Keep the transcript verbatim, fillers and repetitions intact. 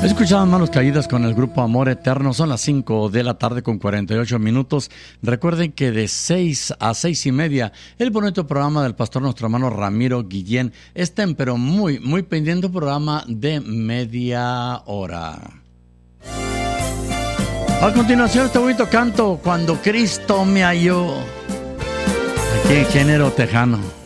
Escuchaban Manos Caídas con el grupo Amor Eterno. Son las cinco de la tarde con cuarenta y ocho minutos. Recuerden que de seis a seis y media el bonito programa del pastor nuestro hermano Ramiro Guillén está pero muy, muy pendiente, programa de media hora. A continuación este bonito canto, Cuando Cristo me halló, aquí en género tejano.